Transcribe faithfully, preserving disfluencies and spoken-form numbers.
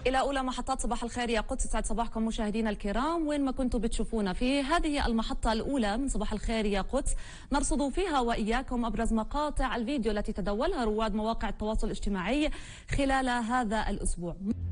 إلى أولى محطات صباح الخير يا قدس. سعد صباحكم مشاهدينا الكرام وين ما كنتوا بتشوفونا. في هذه المحطة الأولى من صباح الخير يا قدس نرصد فيها وإياكم أبرز مقاطع الفيديو التي تداولها رواد مواقع التواصل الاجتماعي خلال هذا الأسبوع.